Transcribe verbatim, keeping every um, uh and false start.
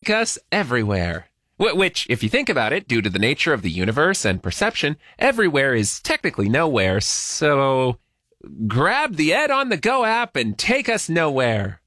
take us everywhere. Wh- Which, if you think about it, due to the nature of the universe and perception, everywhere is technically nowhere, so grab the Ed on the Go app and take us nowhere.